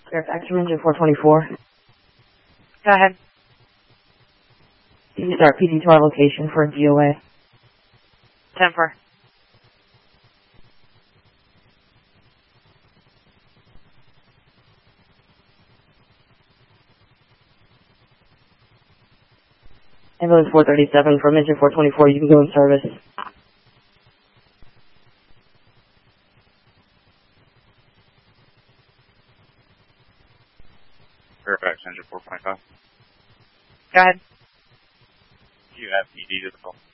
Fairfax from engine 424. Go ahead. Can you start PD to our location for a DOA? 10-4. Ambulance 437 from engine 424, you can go in service. Fairfax, engine 425. Go ahead. Do you have PD to the call?